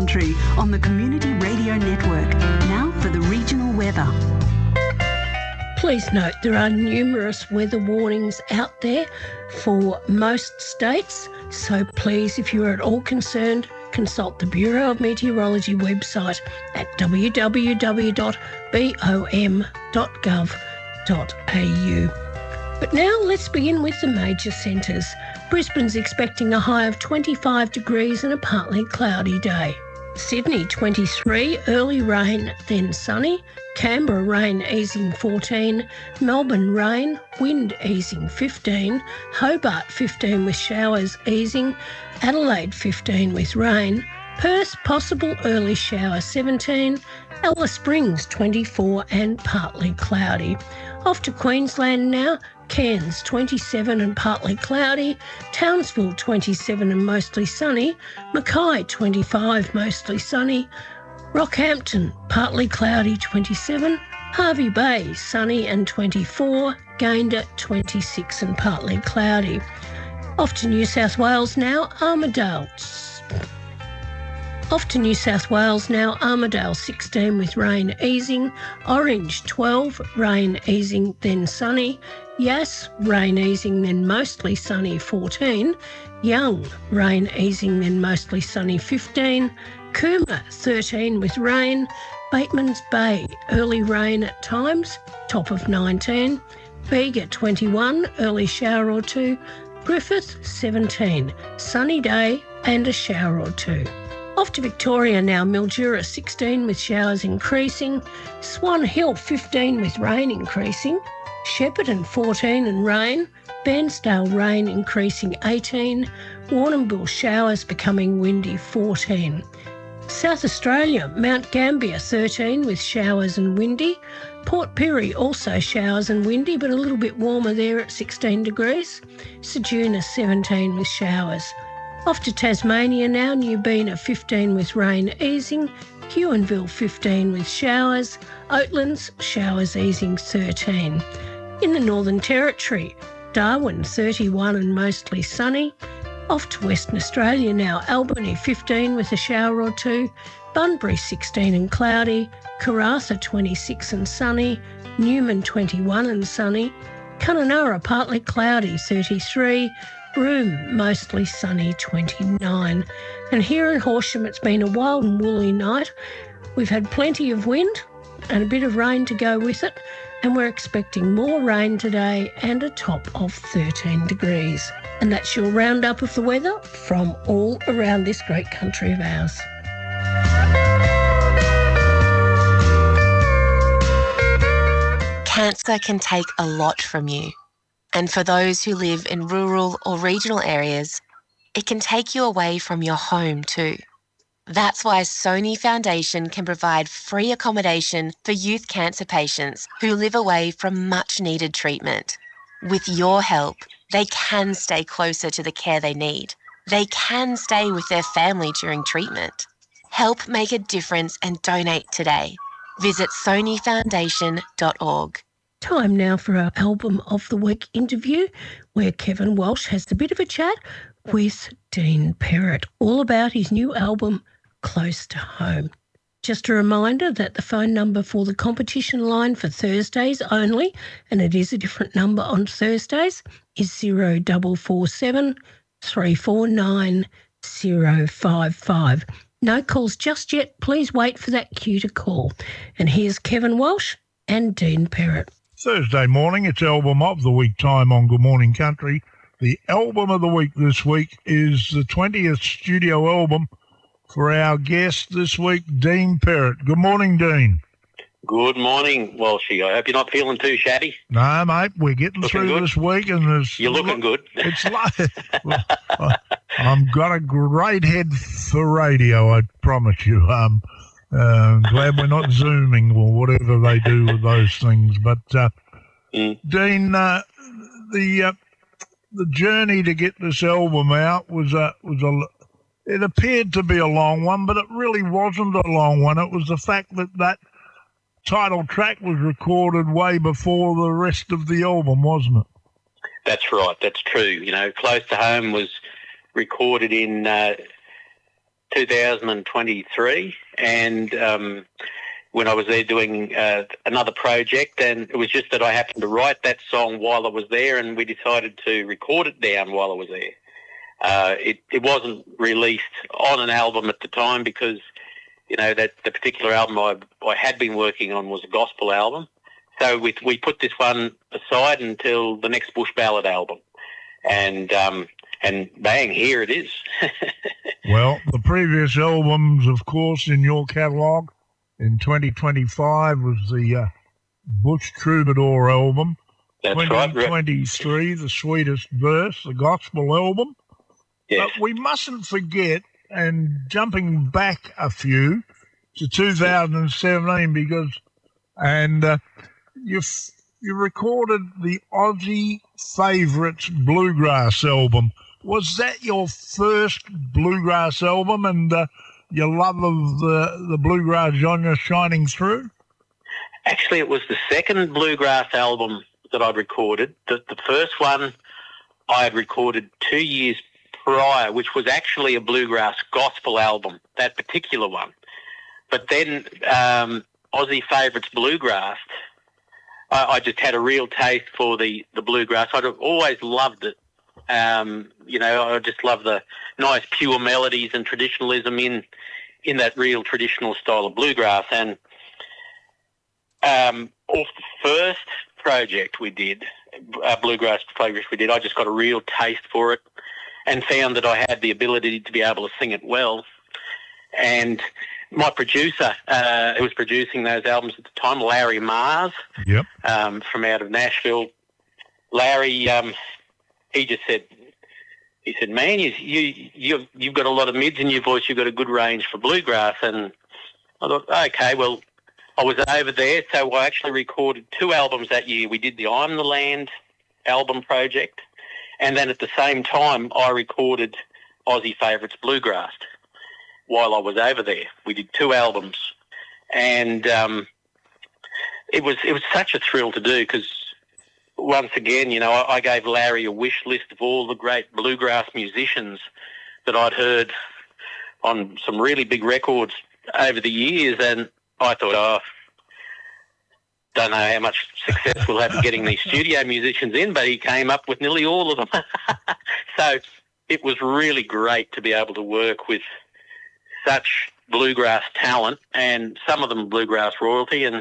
Country on the Community Radio Network. Now for the regional weather. Please note there are numerous weather warnings out there for most states, so please, if you are at all concerned, consult the Bureau of Meteorology website at www.bom.gov.au. But now let's begin with the major centres. Brisbane's expecting a high of 25 degrees and a partly cloudy day. Sydney 23, early rain, then sunny. Canberra rain easing 14. Melbourne rain, wind easing 15. Hobart 15 with showers easing. Adelaide 15 with rain. Perth possible early shower 17. Alice Springs 24 and partly cloudy. Off to Queensland now. Cairns 27 and partly cloudy, Townsville 27 and mostly sunny, Mackay 25 mostly sunny, Rockhampton partly cloudy 27, Hervey Bay sunny and 24, Gayndah 26 and partly cloudy. Off to New South Wales now, Armidale 16 with rain easing, Orange 12, rain easing then sunny, Yass, rain easing then mostly sunny 14, Young, rain easing then mostly sunny 15, Cooma 13 with rain, Batemans Bay, early rain at times, top of 19, Bega 21, early shower or two, Griffith 17, sunny day and a shower or two. Off to Victoria now, Mildura 16 with showers increasing, Swan Hill 15 with rain increasing, Shepparton 14 and rain, Bairnsdale rain increasing 18, Warrnambool showers becoming windy 14. South Australia, Mount Gambier 13 with showers and windy, Port Pirie also showers and windy but a little bit warmer there at 16 degrees, Ceduna 17 with showers. Off to Tasmania now, Newbina 15 with rain easing, Huonville 15 with showers, Oatlands showers easing 13. In the Northern Territory, Darwin 31 and mostly sunny. Off to Western Australia now, Albany 15 with a shower or two, Bunbury 16 and cloudy, Karratha 26 and sunny, Newman 21 and sunny, Kununurra partly cloudy 33, Broome mostly sunny 29. And here in Horsham it's been a wild and woolly night. We've had plenty of wind and a bit of rain to go with it, and we're expecting more rain today and a top of 13 degrees. And that's your roundup of the weather from all around this great country of ours. Cancer can take a lot from you. And for those who live in rural or regional areas, it can take you away from your home too. That's why Sony Foundation can provide free accommodation for youth cancer patients who live away from much-needed treatment. With your help, they can stay closer to the care they need. They can stay with their family during treatment. Help make a difference and donate today. Visit sonyfoundation.org. Time now for our Album of the Week interview, where Kevin Walsh has a bit of a chat with Dean Perrott, all about his new album, Close to Home. Just a reminder that the phone number for the competition line for Thursdays only, and it is a different number on Thursdays, is 0447 349 055. No calls just yet. Please wait for that cue to call. And here's Kevin Walsh and Dean Perrott. Thursday morning, it's Album of the Week time on Good Morning Country. The Album of the Week this week is the 20th studio album for our guest this week, Dean Perrott. Good morning, Dean. Good morning, Walshy. I hope you're not feeling too shabby. No, mate, we're getting looking through good. This week. And you're looking good. It's like, I've got a great head for radio, I promise you. Glad we're not Zooming or whatever they do with those things. But, Dean, the journey to get this album out it appeared to be a long one, but it really wasn't a long one. It was the fact that title track was recorded way before the rest of the album, wasn't it? That's right. That's true. You know, Close to Home was recorded in 2023, and when I was there doing another project, and it was just that I happened to write that song while I was there, and we decided to record it down while I was there. It wasn't released on an album at the time because, that the particular album I had been working on was a gospel album. So we put this one aside until the next Bush Ballad album. And bang, here it is. Well, the previous albums, of course, in your catalogue in 2025 was the Bush Troubadour album. That's 2023, right. The Sweetest Verse, the gospel album. Yes. But we mustn't forget, and jumping back a few to 2017, because you recorded the Aussie Favourites Bluegrass album. Was that your first bluegrass album, and your love of the bluegrass genre shining through? Actually, it was the second bluegrass album that I'd recorded. The first one I had recorded 2 years prior, which was actually a bluegrass gospel album, that particular one. But then Aussie Favourites Bluegrass, I just had a real taste for the bluegrass. I'd always loved it. I just love the nice pure melodies and traditionalism in that real traditional style of bluegrass. And off the first project we did, bluegrass project we did, I just got a real taste for it and found that I had the ability to be able to sing it well. And my producer, who was producing those albums at the time, Larry Mars, yep, from out of Nashville, Larry, he just said, man, you've got a lot of mids in your voice. You've got a good range for bluegrass. And I thought, okay, well, I was over there, so I actually recorded 2 albums that year. We did the I'm the Land album project, and then at the same time, I recorded Aussie Favourites Bluegrass while I was over there. We did 2 albums, and it was such a thrill to do because, once again, I gave Larry a wish list of all the great bluegrass musicians that I'd heard on some really big records over the years, and I thought, don't know how much success we'll have getting these studio musicians in, but he came up with nearly all of them. So it was really great to be able to work with such bluegrass talent, and some of them bluegrass royalty, and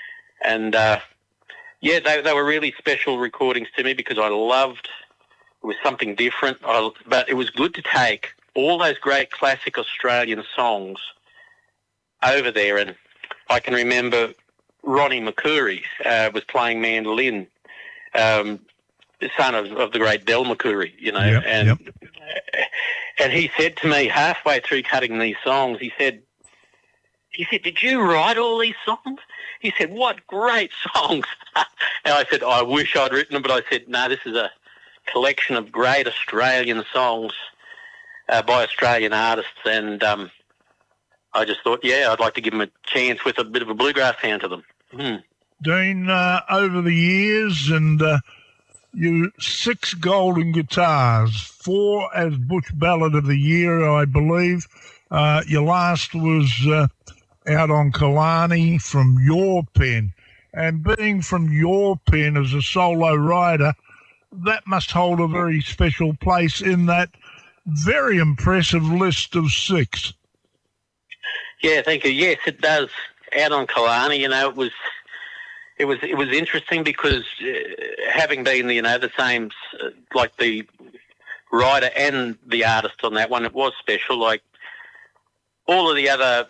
yeah, they were really special recordings to me because I loved, it was something different, but it was good to take all those great classic Australian songs over there. And I can remember Ronnie McCoury was playing mandolin, the son of the great Del McCoury, Yep. And he said to me halfway through cutting these songs, he said, did you write all these songs? He said, what great songs. And I said, I wish I'd written them, but I said, no, this is a collection of great Australian songs by Australian artists. And I just thought, I'd like to give them a chance with a bit of a bluegrass sound to them. Dean, over the years, and you 6 golden guitars, 4 as Bush Ballad of the Year, I believe. Your last was out on Killarney from your pen. And being from your pen as a solo writer, that must hold a very special place in that very impressive list of 6. Yeah, thank you. Yes, it does. Out on Killarney, it was interesting because having been the same, like the writer and the artist on that one, it was special. Like all of the other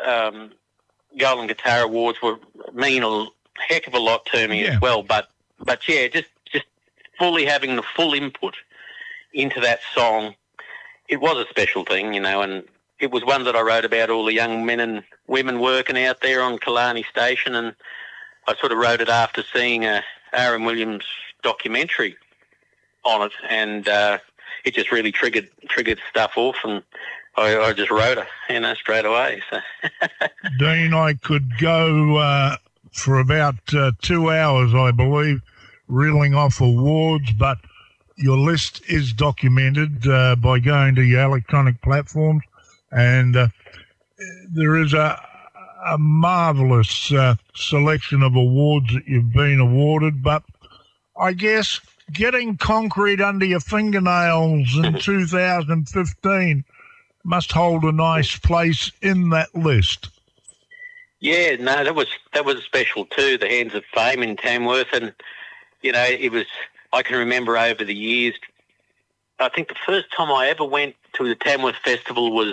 Golden Guitar Awards mean a heck of a lot to me as well. But yeah, just fully having the full input into that song, it was a special thing, and it was one that I wrote about all the young men and women working out there on Killarney Station, and I sort of wrote it after seeing a Aaron Williams documentary on it, and it just really triggered stuff off, and I just wrote it, straight away. So. Dean, I could go for about 2 hours, I believe, reeling off awards, but your list is documented by going to your electronic platforms And there is a marvellous selection of awards that you've been awarded, but I guess getting concrete under your fingernails in 2015 must hold a nice place in that list. Yeah, no, that was special too, the Hands of Fame in Tamworth. And, you know, I can remember over the years, I think the first time I ever went to the Tamworth Festival was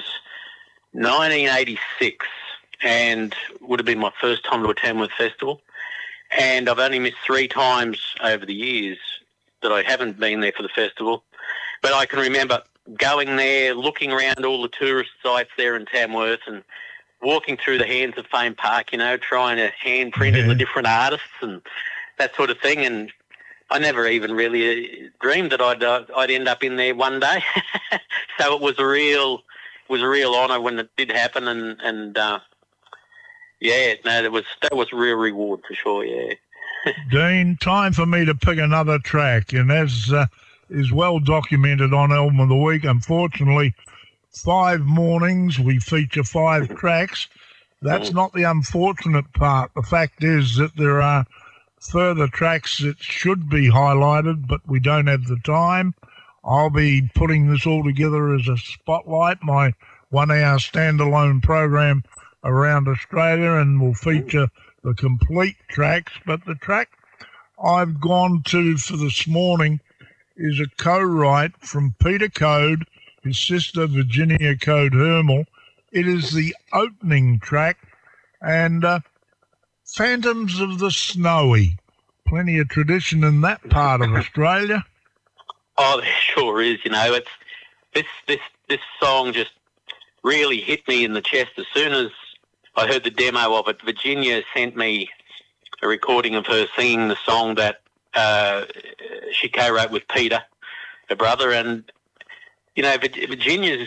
1986, and would have been my first time to a Tamworth Festival. And I've only missed 3 times over the years that I haven't been there for the festival. But I can remember going there, looking around all the tourist sites there in Tamworth and walking through the Hands of Fame Park, you know, trying to hand print in the different artists and that sort of thing. And I never even really dreamed that I'd end up in there one day. So it was a real honour when it did happen. And yeah, no, that was a real reward for sure. Yeah. Dean, time for me to pick another track, and as is well documented on Album of the Week, unfortunately, 5 mornings we feature 5 tracks. That's not the unfortunate part. The fact is that there are further tracks that should be highlighted, but we don't have the time. I'll be putting this all together as a spotlight, my 1-hour standalone program around Australia, and will feature the complete tracks. But the track I've gone to for this morning is a co-write from Peter Code, his sister Virginia Code Hermel. It is the opening track, and Phantoms of the Snowy. Plenty of tradition in that part of Australia. Oh, there sure is. You know, it's this song just really hit me in the chest as soon as I heard the demo of it. Virginia sent me a recording of her singing the song that she co-wrote with Peter, her brother. And, you know, Virginia's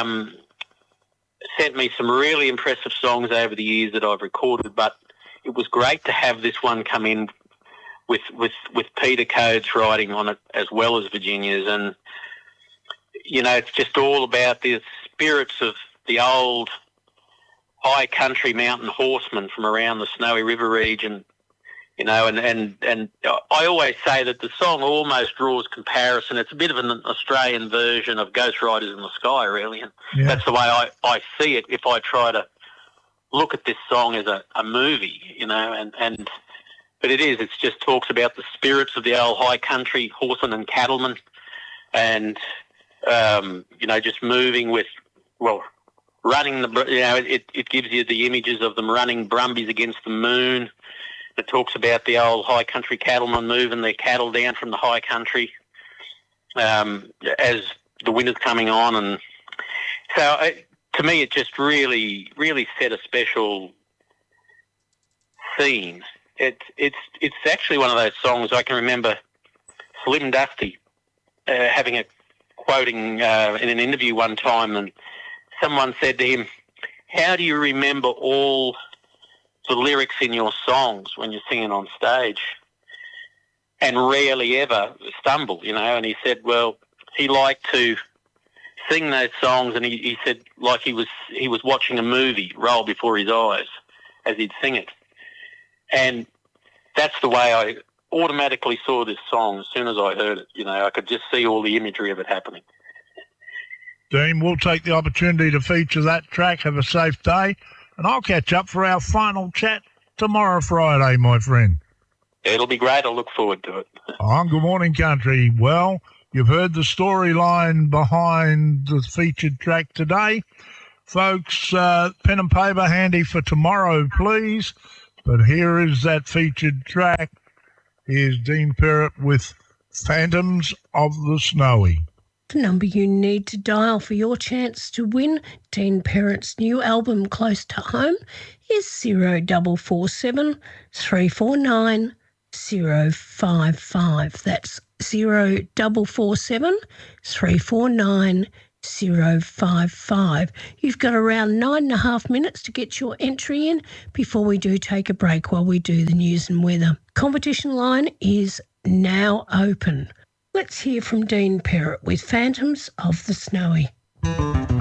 sent me some really impressive songs over the years that I've recorded, but it was great to have this one come in with Peter Code's writing on it as well as Virginia's. And, you know, it's just all about the spirits of the old high country mountain horsemen from around the Snowy River region, you know, and I always say that the song almost draws comparison. It's a bit of an Australian version of Ghost Riders in the Sky, really, and that's the way I see it if I try to look at this song as a movie, you know, but it just talks about the spirits of the old high country horsemen and cattlemen, and, you know, just moving with, well, running it gives you the images of them running brumbies against the moon. It talks about the old high country cattlemen moving their cattle down from the high country as the winter's coming on. And so to me, it just really, really set a special scene. It's actually one of those songs I can remember Slim Dusty having a quoting in an interview one time, and someone said to him, "How do you remember all the lyrics in your songs when you're singing on stage and rarely ever stumble, you know?" And he said, well, he liked to sing those songs, and he said like he was watching a movie roll before his eyes as he'd sing it. And that's the way I automatically saw this song as soon as I heard it. You know, I could just see all the imagery of it happening. Dean, we'll take the opportunity to feature that track. Have a safe day, and I'll catch up for our final chat tomorrow, Friday, my friend. It'll be great. I look forward to it. On Good Morning Country. Well, you've heard the storyline behind the featured track today. Folks, pen and paper handy for tomorrow, please. But here is that featured track. Here's Dean Perrott with Phantoms of the Snowy. The number you need to dial for your chance to win Dean Perrott's new album Close to Home is 0447 349 055. That's 0447 349 055. You've got around 9.5 minutes to get your entry in before we do take a break while we do the news and weather. Competition line is now open. Let's hear from Dean Perrott with Phantoms of the Snowy.